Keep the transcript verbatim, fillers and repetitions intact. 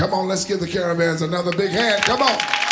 Come on, let's give the Caravans another big hand. Come on.